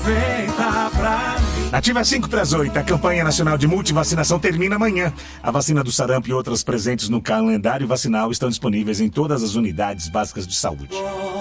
feita pra mim. Nativa 5 para as 8, a campanha nacional de multivacinação termina amanhã. A vacina do sarampo e outras presentes no calendário vacinal estão disponíveis em todas as unidades básicas de saúde.